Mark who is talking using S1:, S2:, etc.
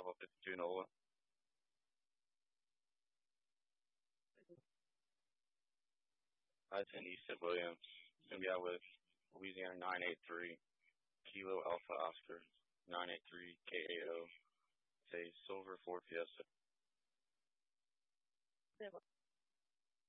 S1: Bravo 52 Nola. I-10 East at Williams. Gonna be out with Louisiana 983, Kilo Alpha Oscar 983 KAO. It's a silver Ford Fiesta.